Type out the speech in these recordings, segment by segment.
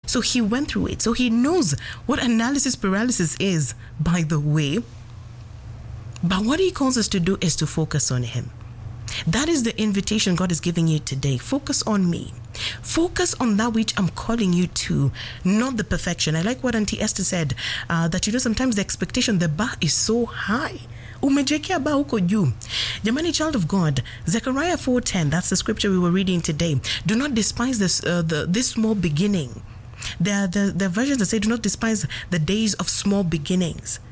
So he went through it. So he knows what analysis paralysis is, by the way. But what he calls us to do is to focus on him. That is the invitation God is giving you today. Focus on me. Focus on that which I'm calling you to, not the perfection. I like what Auntie Esther said, that sometimes the expectation, the bar is so high. Umejekea ba huko juu. Jamani, child of God, Zechariah 4:10, that's the scripture we were reading today. Do not despise this small beginning. The versions that say, do not despise the days of small beginnings.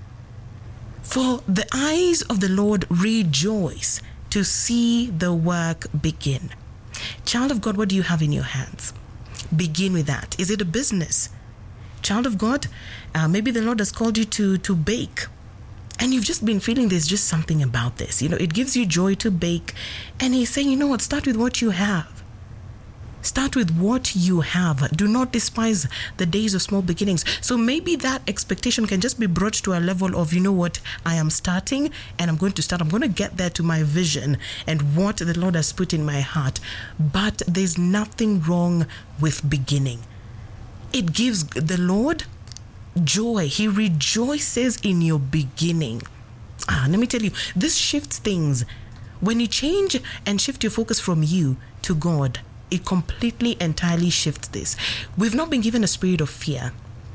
For the eyes of the Lord rejoice to see the work begin. Child of God, what do you have in your hands? Begin with that. Is it a business? Child of God, maybe the Lord has called you to bake. And you've just been feeling there's just something about this. It gives you joy to bake. And he's saying, start with what you have. Start with what you have. Do not despise the days of small beginnings. So maybe that expectation can just be brought to a level of, I am starting and I'm going to start. I'm going to get there to my vision and what the Lord has put in my heart. But there's nothing wrong with beginning. It gives the Lord joy. He rejoices in your beginning. Let me tell you, this shifts things. When you change and shift your focus from you to God, it completely, entirely shifts this. We've not been given a spirit of fear.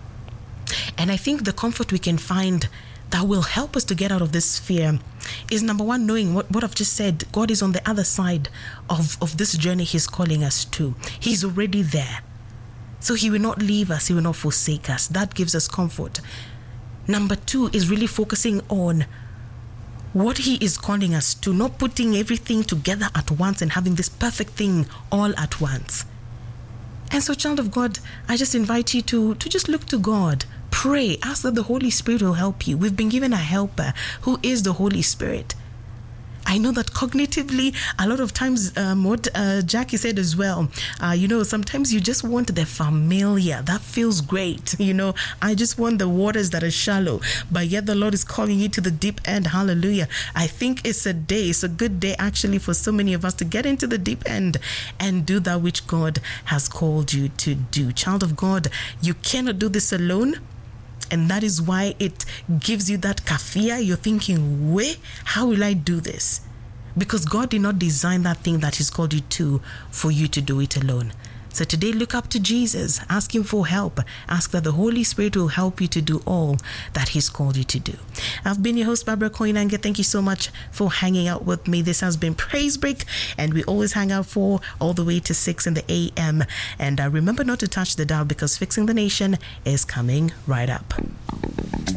And I think the comfort we can find that will help us to get out of this fear is, number one, knowing what I've just said. God is on the other side of this journey he's calling us to. He's already there. So he will not leave us. He will not forsake us. That gives us comfort. Number two is really focusing on what he is calling us to, not putting everything together at once and having this perfect thing all at once. And so, child of God, I just invite you to just look to God. Pray. Ask that the Holy Spirit will help you. We've been given a helper who is the Holy Spirit. I know that cognitively, a lot of times, what Jackie said as well, sometimes you just want the familiar. That feels great. I just want the waters that are shallow, but yet the Lord is calling you to the deep end. Hallelujah. I think it's a good day actually for so many of us to get into the deep end and do that which God has called you to do. Child of God, you cannot do this alone. And that is why it gives you that kafia. You're thinking, how will I do this? Because God did not design that thing that he's called you to for you to do it alone. So today, look up to Jesus. Ask him for help. Ask that the Holy Spirit will help you to do all that he's called you to do. I've been your host, Barbara Koinange. Thank you so much for hanging out with me. This has been Praise Break, and we always hang out for all the way to 6 in the a.m. And remember not to touch the dial, because Fixing the Nation is coming right up.